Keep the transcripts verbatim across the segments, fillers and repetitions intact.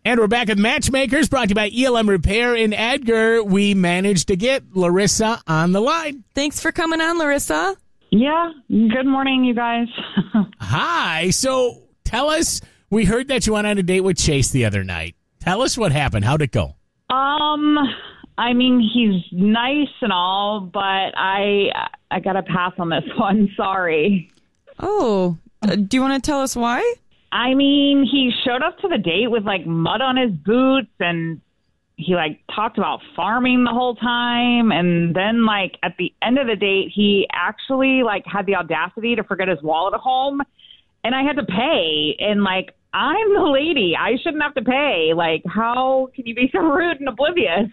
And we're back with Matchmakers, brought to you by E L M Repair in Edgar. We managed to get Larissa on the line. Thanks for coming on, Larissa. Yeah. Good morning, you guys. Hi. So tell us, we heard that you went on a date with Chase the other night. Tell us what happened. How'd it go? Um, I mean, he's nice and all, but I I got to pass on this one. Sorry. Oh, uh, do you want to tell us why? I mean, he showed up to the date with, like, mud on his boots, and he, like, talked about farming the whole time. And then, like, at the end of the date, he actually, like, had the audacity to forget his wallet at home. And I had to pay. And, like, I'm the lady. I shouldn't have to pay. Like, how can you be so rude and oblivious?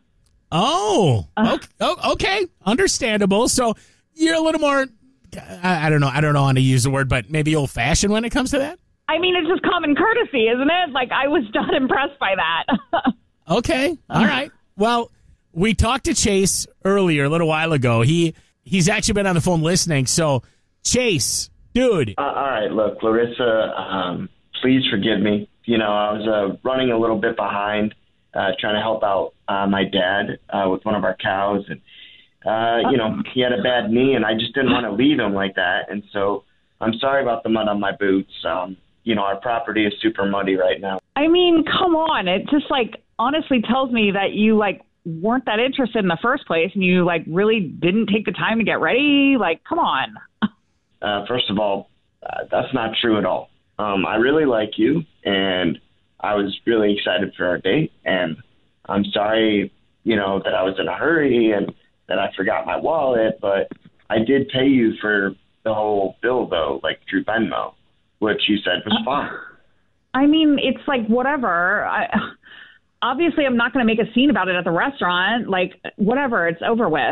Oh, okay, okay. Understandable. So you're a little more, I, I don't know, I don't know how to use the word, but maybe old-fashioned when it comes to that? I mean, it's just common courtesy, isn't it? Like, I was not impressed by that. Okay. All right. Well, we talked to Chase earlier, a little while ago. He He's actually been on the phone listening. So, Chase, dude. Uh, all right. Look, Larissa, um, please forgive me. You know, I was uh, running a little bit behind, uh, trying to help out uh, my dad uh, with one of our cows. And, uh, you know, he had a bad knee, and I just didn't want to leave him like that. And so I'm sorry about the mud on my boots. Um You know, our property is super muddy right now. I mean, come on. It just, like, honestly tells me that you, like, weren't that interested in the first place and you, like, really didn't take the time to get ready. Like, come on. Uh, first of all, uh, that's not true at all. Um, I really like you, and I was really excited for our date. And I'm sorry, you know, that I was in a hurry and that I forgot my wallet. But I did pay you for the whole bill, though, like through Venmo, which you said was fine. I mean, it's like whatever. I, obviously, I'm not going to make a scene about it at the restaurant. Like, whatever. It's over with.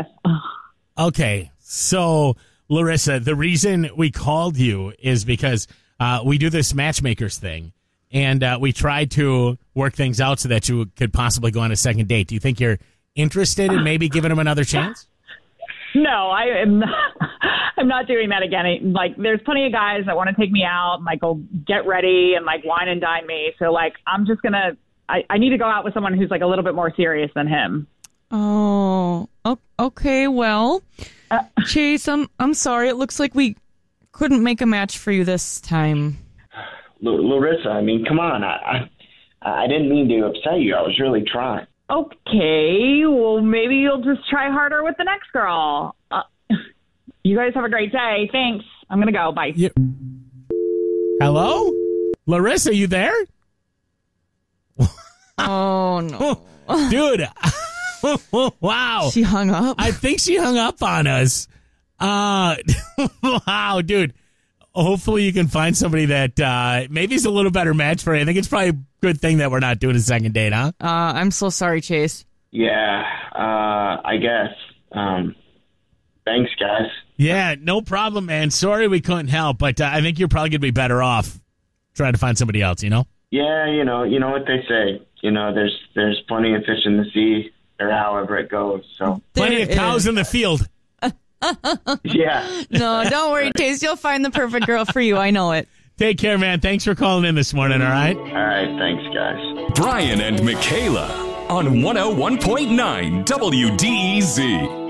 Okay. So, Larissa, the reason we called you is because uh, we do this matchmakers thing, and uh, we tried to work things out so that you could possibly go on a second date. Do you think you're interested in maybe giving him another chance? No, I am not. I'm not doing that again. Like, there's plenty of guys that want to take me out and, like, go get ready and, like, wine and dine me. So, like, I'm just going to I, I need to go out with someone who's, like, a little bit more serious than him. Oh, okay. Well, uh, Chase, I'm, I'm sorry. It looks like we couldn't make a match for you this time. L- Larissa, I mean, come on. I, I I didn't mean to upset you. I was really trying. Okay. Well, maybe you'll just try harder with the next girl. Uh, You guys have a great day. Thanks. I'm going to go. Bye. Yeah. Hello? Larissa, you there? Oh, no. Dude. Wow. She hung up? I think she hung up on us. Uh, wow, dude. Hopefully you can find somebody that uh, maybe is a little better match for you. I think it's probably a good thing that we're not doing a second date, huh? Uh, I'm so sorry, Chase. Yeah, uh, I guess. Um, thanks, guys. Yeah, no problem, man. Sorry we couldn't help, but uh, I think you're probably going to be better off trying to find somebody else, you know? Yeah, you know, you know what they say. You know, there's there's plenty of fish in the sea, or however it goes. So Plenty There of cows is. in the field. yeah. No, don't worry, Chase. You'll find the perfect girl for you. I know it. Take care, man. Thanks for calling in this morning, all right? All right, thanks, guys. Brian and Michaela on one oh one point nine W D E Z.